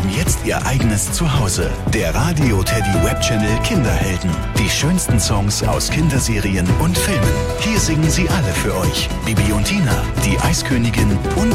haben jetzt ihr eigenes Zuhause. Der Radio Teddy Webchannel Kinderhelden. Die schönsten Songs aus Kinderserien und Filmen. Hier singen sie alle für euch. Bibi und Tina, die Eiskönigin und